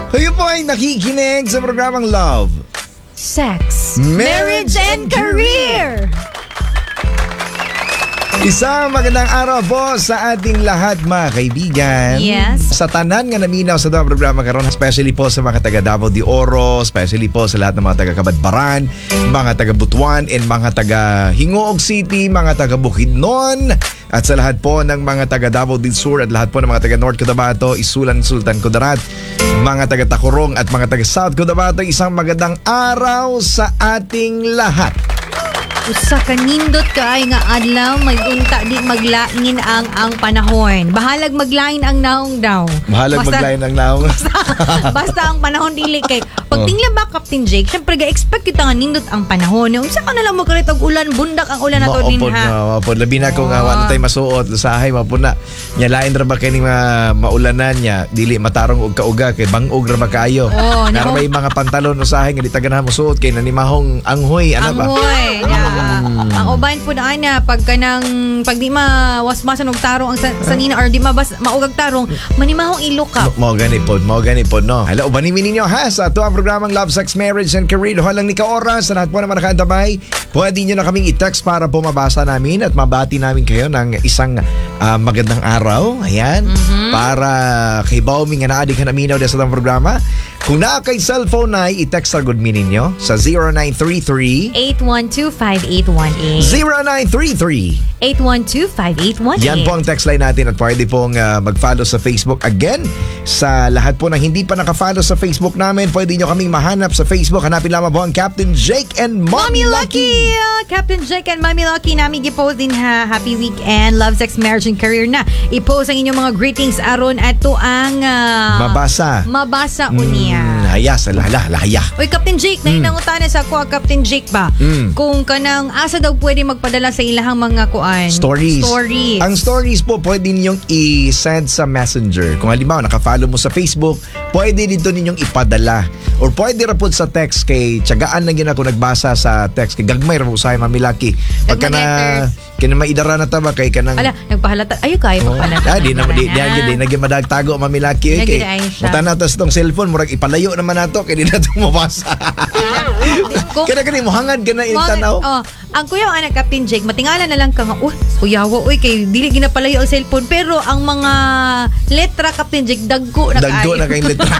Kayo po ay nakikinig sa programang Love, Sex, Marriage and Career. Isang magandang araw po sa ating lahat, mga kaibigan. Yes. Sa tanan nga naminaw sa daw programa karon, especially po sa mga taga Davao de Oro, especially po sa lahat ng mga taga Kabadbaran, mga taga Butuan, and mga taga Hingoog City, mga taga Bukidnon, at sa lahat po ng mga taga Davao del Sur at lahat po ng mga taga North Cotabato, Isulan, Sultan Kudarat, mga taga Tacorong at mga taga South Cotabato, isang magandang araw sa ating lahat. Usa ka nindot kaay nga adlaw, may unta di maglangin ang panahon. Bahalag maglain ang naong daw. Bahalag maglain ang naong. Basta ang panahon dili kay pagtingla ba Captain Jake, syempre ga-expect kita nga nindot ang panahon. Unsa ka na lang magkarit og ulan, bundak ang ulan nato din ha. Maupod labi na kung wala tay masuot usahay mapud na. Nya lain ra ba kini maulanan nya, dili matarong og kauga kay bangog ra ba kayo. Nara may mga pantalon usahay nga di taganahan mo suot kay nanimahong anghoy ana ba. Anghoy. Ang uban po na ana pag di mawasmasan og tarong ang sanina or di maugag tarong manimahong ilok mo gani pod no. Hala ubanin ninyo ha sa ato ang programang Love, Sex, Marriage and Career. Halang ni ka oras sa lahat po naman nakaantabay. Pwede nyo na kaming i-text para po mabasa namin at mabati namin kayo ng isang magandang araw. Ayan. Para kay Baumi nga naadi ka naminaw sa itong programa. Kung na kay cellphone na, i-text sa good meaning nyo sa 0933-812-5818 0933-812-5818. Yan po ang text line natin at pwede pong mag-follow sa Facebook. Again, sa lahat po na hindi pa naka-follow sa Facebook namin, pwede nyo kaming mahanap sa Facebook. Hanapin lamang po ang Captain Jake and Mommy Lucky. Captain Jake and Mommy Lucky namin i-post din ha. Happy weekend, Love, Sex, Marriage and Career na. I-post ang inyong mga greetings aron ato ang mabasa unya. Lahaya sa lahaya. Uy, Captain Jake, nahinangutan sa ako, Captain Jake ba? Kung kanang asa daw pwede magpadala sa ilahang mga kuan. Stories. Ang stories po pwede ninyong i-send sa Messenger. Kung halimbawa naka-follow mo sa Facebook, pwede dito ninyong ipadala. Or pwede ra po sa text kay tiyagaan lang yun ako nagbasa sa text kay gagmay ra mo usahay Mami Lucky. Pagka na kina maidara na taba kay kanang ala nagpahalata ayo kay pagpalata. Di naging madagtago Mami Lucky kay mutana tas tong cellphone murag ipalayo naman nato kay di na to mabasa. Kaya kani mo hangad ka na intanaw. Ang kuya anak Captain Jake matingala na lang ka nga kuyawa kay dili ginapalayo ang cellphone pero ang mga letra Captain Jake dagko na kay letra.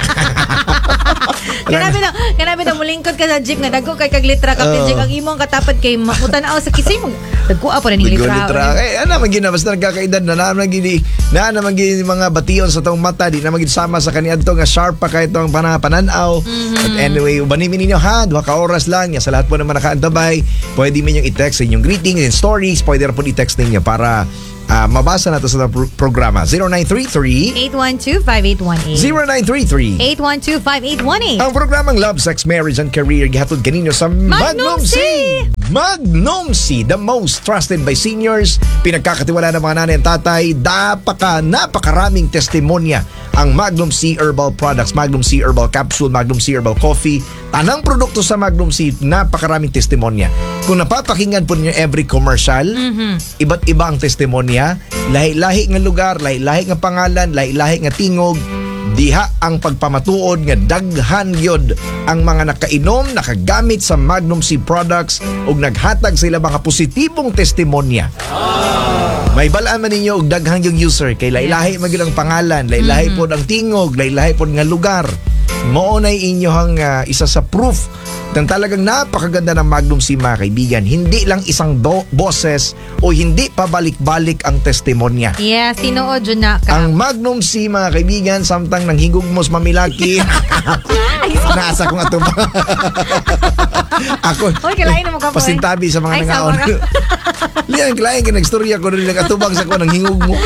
Kanabi na mulingkod ka sa jeep nga dagko kay kag letra Captain Jake ang imong katapat kay mutanaw sa kisay mo dagko pa rin letra. Ana man gina basta nagkakaedad na naman gini mga bation sa tong mata di na magid sama sa kaniadto nga sharp pa kay tong pananaw. But anyway, ubanin ninyo ha, 2 ka oras lang ya sa lahat po naman nakaantabay. Pwede ninyong i-text sa inyong greetings and stories, pwede ra po i-text ninyo para mabasa nato sa programa. 0933-812-5818 0933-812-5818 Ang programang Love, Sex, Marriage and Career gihatod kaninyo sa Magnum C. Magnum C, the most trusted by seniors, pinagkakatiwala ng mga nanay at tatay. Napakaraming testimonya ang Magnum C Herbal Products, Magnum C Herbal Capsule, Magnum C Herbal Coffee. Tanang produkto sa Magnum C, napakaraming testimonya. Kung napapakinggan po ninyo every commercial, iba't iba ang testimonya, lahi-lahi nga lugar, lahi-lahi nga pangalan, lahi-lahi nga tingog. Diha ang pagpamatuod nga daghan yod ang mga nakainom, nakagamit sa Magnum C products ug naghatag sila mga positibong testimonya. May balaan man ninyo og daghang yung user kay lahi-lahi man gyud ang pangalan, lahi-lahi pod ang tingog, lahi-lahi pod nga lugar. Mao nay inyohang isa sa proof ng talagang napakaganda ng Magnum C, mga kaibigan. Hindi lang isang boses o hindi pabalik-balik ang testimonya. Yes, tinuod yun na ka. Ang Magnum C, mga kaibigan, samtang nang higugmos Mami Lucky. Naasa ko nga ito. Ako, pasintabi sa mga nangaon. Liyan, kalayan ka nagstorya ko rin nag-atubang sa ko nang hingog mo.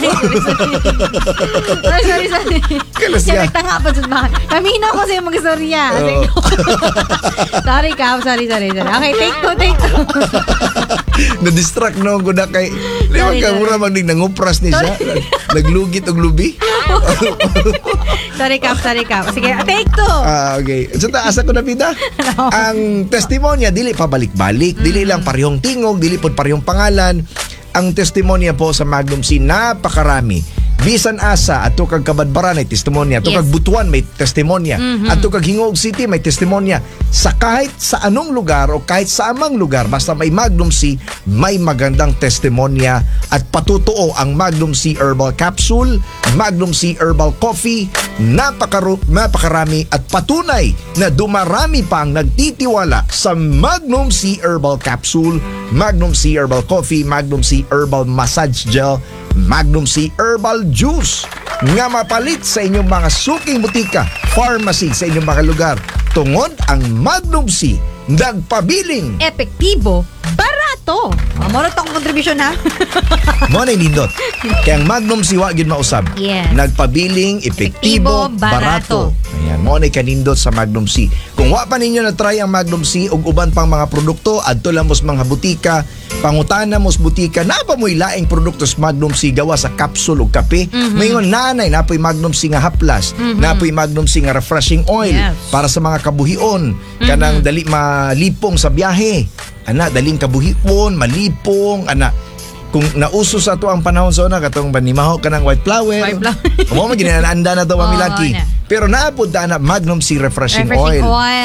Sorry. Kalas ka. Siya nagtanga pa sa bahay. Kamina ko sa'yo mag-istorya. Sorry. Okay, take two. Na-distract no ko na kay liwag ka mura magning nangupras ni siya. Naglugit og lubi. Sorry, Cap. Sige, take two. Okay. So asa ko na bida? Ang testimonya dili pa balik-balik, dili lang parehong tingog, dili pod parehong pangalan. Ang testimonya po sa Magnum C napakarami. Bisan asa ato kag Kabadbaran may testimonya, ato kag Butuan may testimonya, ato kag Hingog City may testimonya. Sa kahit sa anong lugar o kahit sa amang lugar, basta may Magnum C, may magandang testimonya at patutuo ang Magnum C Herbal Capsule, Magnum C Herbal Coffee, napakarami at patunay na dumarami pa ang nagtitiwala sa Magnum C Herbal Capsule, Magnum C Herbal Coffee, Magnum C Herbal Massage Gel, Magnum C Herbal Juice nga mapalit sa inyong mga suking butika, pharmacy sa inyong mga lugar. Tungod ang Magnum C nagpabiling, epektibo, barato. Moro tong contribution ha. Mo na nindot. Kaya ang Magnum C wa gyud mausab. Yes. Nagpabiling, epektibo, barato. Ayan, mo na kanindot sa Magnum C. Kung wa pa ninyo na try ang Magnum C ug uban pang mga produkto, adto lang mos mga butika, pangutana mos butika, na pa mo'y laing produkto sa Magnum C gawa sa capsule ug kape. Mayon nanay napoy Magnum C nga haplas, napoy Magnum C nga refreshing oil para sa mga kabuhion, kanang dali malipong sa biyahe. Ana, daling kabuhion, malipong, ana. Kung nauso sa to ang panahon sa una, katong banimaho ka ng white flower. Mo ginanaanda na to, mamilaki. Pero naapod na Magnum C refreshing oil.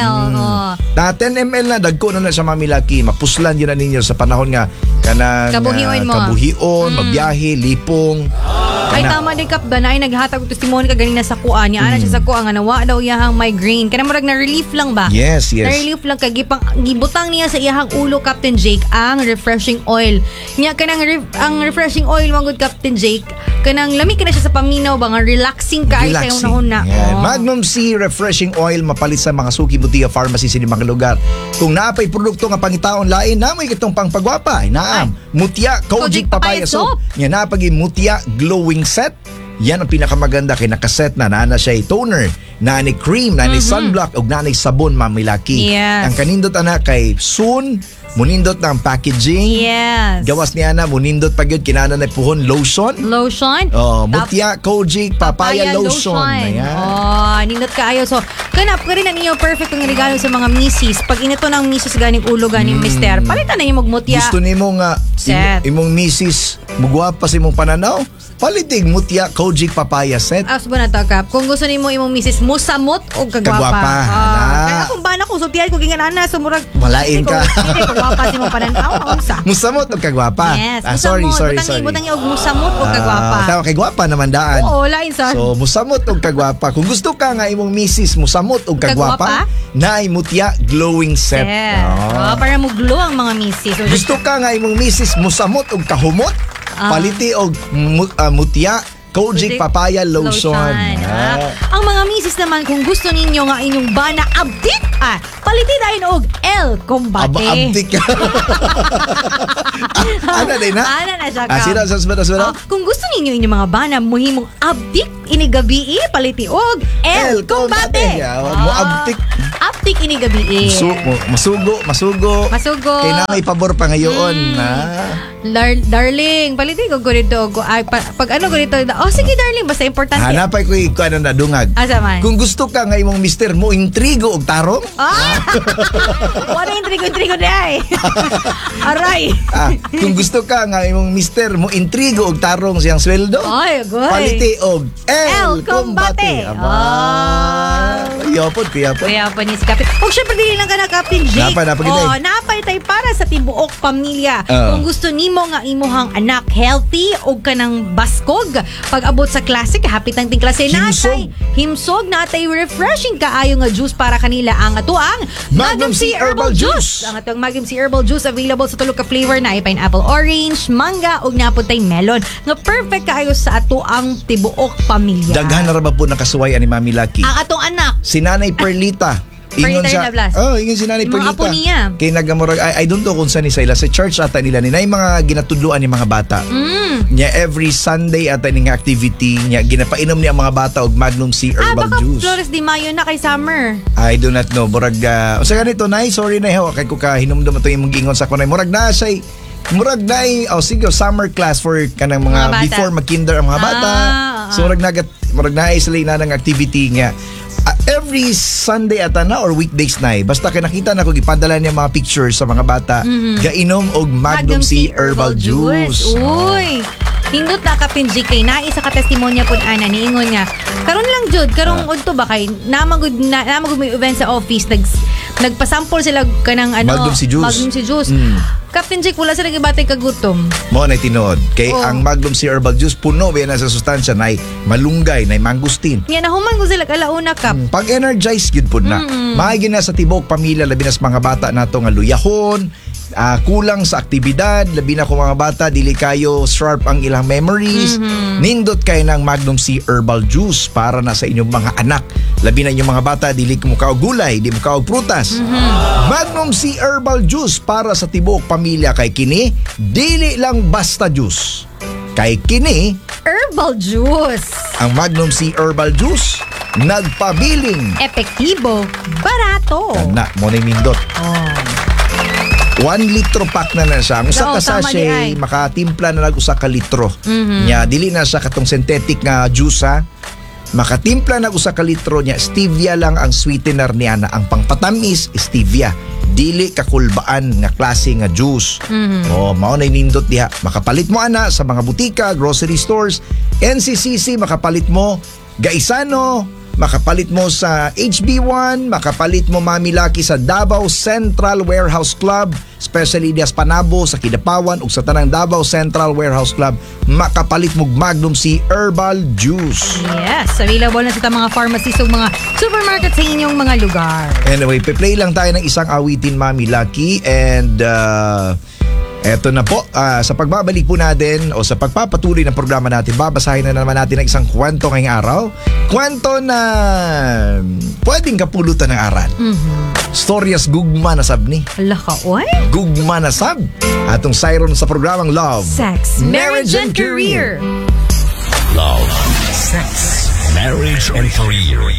Na 10 ml na, dagko na sa mamilaki. Mapuslan yun na ninyo sa panahon nga kanang kabuhion, magbiyahe, lipong. Ay tama din kap na ay naghatag og testimony ka ganina sa kuan niya. Ana siya sa kuan nga nawa daw iyahang migraine. Kana murag na relief lang ba? Yes. Na relief lang kay gibutang niya sa iyahang ulo Captain Jake ang refreshing oil. Nya kanang ang refreshing oil mangud Captain Jake kanang lami ka na siya sa paminaw ba nga relaxing ka ay sa unahon na. Magnum C refreshing oil mapalit sa mga suki butika pharmacy sa mga lugar. Kung naapay produkto nga pangitaon lain namoy kitong pangpagwapa. Naam. Mutia Kojic Papaya Soap. Nya napagi Mutia glowing set. Yan ang pinakamaganda kay nakaset na nana siya toner, nani cream, nani sunblock ug nani sabon mamilaki. Ang kanindot ana kay soon munindot ng packaging. Yes. Gawas niya na munindot pa gyud kinana na puhon lotion. Mutia Kojic Papaya lotion. Ayan. Nindot kaayo. So kanap ka rin na niyo perfect ang regalo sa mga misis. Pag inito ng misis ganing ulo ganing mister, palitan na niyo magmutya. Gusto nimo nga imong misis mugwapa sa imong pananaw? Palitig Mutia Kojic Papaya set. Asbo na to, Kap. Kung gusto nimo imong misis musamot o kagwapa. Kaya kung ba na kung sultihan ko ginganana sumurag malain ka. Kagwapa si mo pananaw. Musamot o kagwapa. Yes. Sorry. Butang og musamot o kagwapa. Tawa kay gwapa naman daan. Oo, lain sa. So musamot o kagwapa. Kung gusto ka nga imong misis musamot o kagwapa, naay Mutia glowing set. Para mo glow ang mga misis. Gusto ka nga imong misis musamot o kahumot, paliti og Mutia Kojic Papaya lotion. Ang mga misis naman kung gusto ninyo nga inyong bana abdik, paliti dayon og El Combate. Abdik. Ana din na? Ana na siya ka. Sino? Kung gusto ninyo inyong mga bana muhimong abdik ini gabi, paliti og El Combate. Mo abdik. Abdik ini gabi. Masugo. Kay na may pabor pa ngayon. Darling, paliti ko dito. Pag ano ko dito, sige darling, basta importante. Hanapay ko ano na dungag. Asa man? Kung gusto ka nga imong mister mo intrigo og tarong? Wala intrigo day. Aray. Kung gusto ka nga imong mister mo intrigo og tarong siyang sweldo? Ay, good. Paliti og El Combate. Kaya ni si Captain. O syempre dili lang ka na Captain Jake. Napay tay para sa tibuok pamilya. Kung gusto nimo nga imuhang anak healthy og kanang baskog pag abot sa klase hapit ang ting klase natay himsog natay refreshing kaayo nga juice para kanila ang atuang Magnum C Herbal Juice. Ang atuang Magnum C Herbal Juice available sa tulo ka flavor na pineapple orange, manga ug napod tay melon nga perfect kaayo sa atuang tibuok pamilya. Daghan na ra ba po nakasuway ani Mami Lucky? Ang atong anak si Nanay Perlita. Ingon siya. Ingon si Nanay Perlita. Kay nagamurag I don't know kung saan ni sa church ata nila ni mga ginatudluan ni mga bata. Nya every Sunday ata ning activity nya ginapainom niya mga bata og Magnum C Herbal Juice. Flores de Mayo na kay summer. I do not know. Murag usa ganito nay, sorry na kay ko ka hinumdum ato imong giingon sa kunay. Murag na sige summer class for kanang mga before mag-kinder ang mga bata. So murag na sila na ng activity nga. Every Sunday ata na or weekdays na basta kay nakita na ko gipadala niya mga pictures sa mga bata gainom og Magnum C Herbal Juice. Uy. Hindot na kapinji kay naisa ka testimonya pud ana niingon nga. Karon lang jud, karong udto ba kay namagud may event sa office nagpasample sila kanang Magnum si juice. Magnum si juice. Captain Jake, wala sila gibatay kagutom. Mo na tinuod. Kay ang Magnum si herbal juice puno ba na sa sustansya na malunggay, na mangustin. Yan, nahuman ko sila kalauna kap. Pag-energize yun po na. Maagi na sa tibok pamilya, labi na sa mga bata nato nga luyahon, kulang sa aktibidad, labi na ko mga bata, dili kayo sharp ang ilang memories. Nindot kayo ng Magnum C Herbal Juice para na sa inyong mga anak. Labi na inyong mga bata, dili mo kaog gulay, di mo kaog prutas. Magnum C Herbal Juice para sa tibok pamilya. Kay kini, dili lang basta juice. Kay kini, Herbal Juice. Ang Magnum C Herbal Juice, nagpabiling. Epektibo, barato. Kana, mo na nindot. 1 litro pack na siya. Ang usa ka sachet, makatimpla na usa ka litro. Nya dili na siya katong synthetic nga juice ha. Makatimpla na usa ka litro niya. Stevia lang ang sweetener niya na ang pangpatamis stevia. Dili kakulbaan nga klase nga juice. Mao na nindot diha. Makapalit mo ana sa mga butika, grocery stores, NCCC, makapalit mo Gaisano, makapalit mo sa HB1, makapalit mo Mami Lucky sa Davao Central Warehouse Club, especially dias Panabo, sa Kidapawan ug sa tanang Davao Central Warehouse Club, makapalit mo Magnum C Herbal Juice. Yes, available na sa mga pharmacies ug mga supermarket sa inyong mga lugar. Anyway, play lang tayo ng isang awitin Mami Lucky and eto na po, sa pagbabalik po natin o sa pagpapatuloy ng programa natin, babasahin na naman natin ang isang kwento ngayong araw. Kwento na pwedeng kapulutan ng aral. Storyas gugma na sab ni. Hala ka, oy? Gugma na sab. Atong siron sa programang Love, Sex, Marriage and Career. Love, Sex, Marriage and Career.